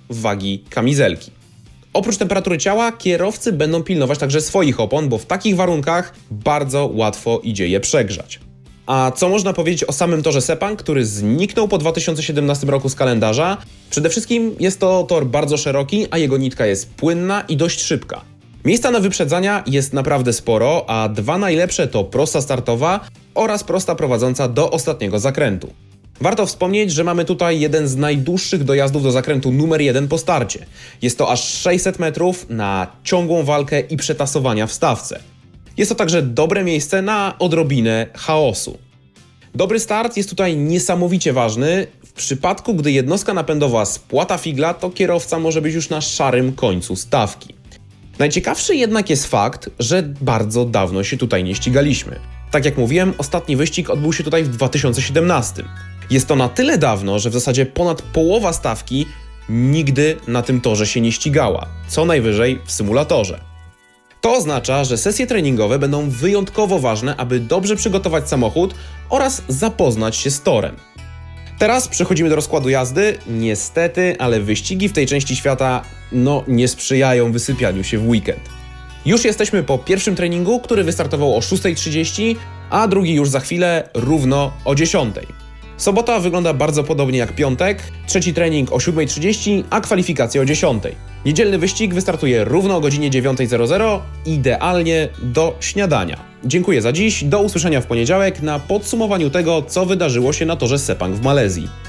wagi kamizelki. Oprócz temperatury ciała, kierowcy będą pilnować także swoich opon, bo w takich warunkach bardzo łatwo idzie je przegrzać. A co można powiedzieć o samym torze Sepang, który zniknął po 2017 roku z kalendarza? Przede wszystkim jest to tor bardzo szeroki, a jego nitka jest płynna i dość szybka. Miejsca na wyprzedzania jest naprawdę sporo, a dwa najlepsze to prosta startowa oraz prosta prowadząca do ostatniego zakrętu. Warto wspomnieć, że mamy tutaj jeden z najdłuższych dojazdów do zakrętu numer 1 po starcie. Jest to aż 600 metrów na ciągłą walkę i przetasowania w stawce. Jest to także dobre miejsce na odrobinę chaosu. Dobry start jest tutaj niesamowicie ważny. W przypadku, gdy jednostka napędowa spłata figla, to kierowca może być już na szarym końcu stawki. Najciekawszy jednak jest fakt, że bardzo dawno się tutaj nie ścigaliśmy. Tak jak mówiłem, ostatni wyścig odbył się tutaj w 2017. Jest to na tyle dawno, że w zasadzie ponad połowa stawki nigdy na tym torze się nie ścigała, co najwyżej w symulatorze. To oznacza, że sesje treningowe będą wyjątkowo ważne, aby dobrze przygotować samochód oraz zapoznać się z torem. Teraz przechodzimy do rozkładu jazdy. Niestety, ale wyścigi w tej części świata nie sprzyjają wysypianiu się w weekend. Już jesteśmy po pierwszym treningu, który wystartował o 6:30, a drugi już za chwilę równo o 10:00. Sobota wygląda bardzo podobnie jak piątek, trzeci trening o 7:30, a kwalifikacje o 10:00. Niedzielny wyścig wystartuje równo o godzinie 9:00, idealnie do śniadania. Dziękuję za dziś, do usłyszenia w poniedziałek na podsumowaniu tego, co wydarzyło się na torze Sepang w Malezji.